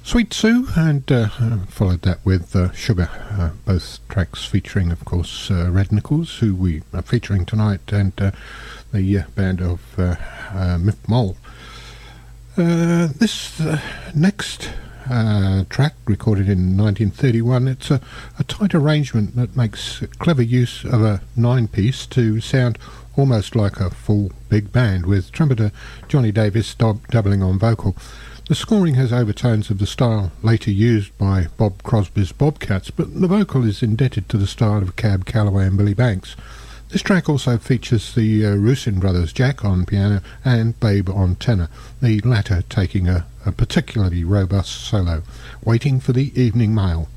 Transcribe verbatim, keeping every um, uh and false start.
Sweet Sue, and uh, followed that with uh, Sugar, uh, both tracks featuring, of course, uh, Red Nichols, who we are featuring tonight, and uh, the uh, band of uh, uh, Miff Mole. Uh, this uh, next uh, track, recorded in nineteen thirty-one, it's a, a tight arrangement that makes clever use of a nine-piece to sound almost like a full big band, with trumpeter Johnny Davis dub- doubling on vocal. The scoring has overtones of the style later used by Bob Crosby's Bobcats, but the vocal is indebted to the style of Cab Calloway and Billy Banks. This track also features the uh, Rusin brothers, Jack on piano and Babe on tenor, the latter taking a, a particularly robust solo. Waiting for the Evening Mail.